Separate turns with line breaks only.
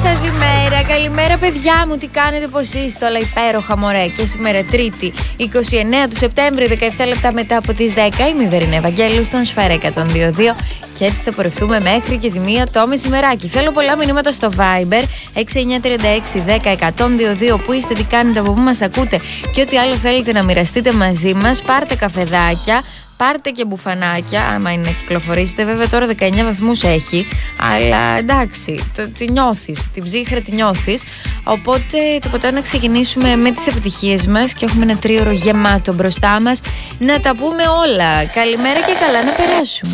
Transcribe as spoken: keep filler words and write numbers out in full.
σας ημέρα. Καλημέρα παιδιά μου, τι κάνετε, πως είστε? Όλα υπέροχα μωρέ. Και σήμερα Τρίτη είκοσι εννέα του Σεπτέμβρη, δεκαεπτά λεπτά μετά από τις δέκα, η Μηδερινή Ευαγγέλου στον Σφαίρα εκατόν δύο δύο. Και έτσι θα πορευτούμε μέχρι και τη μία το μεσημεράκι. Θέλω πολλά μηνύματα στο Viber έξι εννιά τρία έξι δέκα εκατόν δύο δύο. Πού είστε, τι κάνετε, από πού μας ακούτε και ό,τι άλλο θέλετε να μοιραστείτε μαζί μας. Πάρτε καφεδάκια, πάρτε και μπουφανάκια, άμα είναι να κυκλοφορήσετε. Βέβαια τώρα δεκαεννιά βαθμούς έχει, αλλά εντάξει, το, τη νιώθεις, την ψύχρα τη νιώθεις. Οπότε το ποτέ να ξεκινήσουμε με τις επιτυχίες μας και έχουμε ένα τρίωρο γεμάτο μπροστά μας. Να τα πούμε όλα. Καλημέρα και καλά να περάσουμε.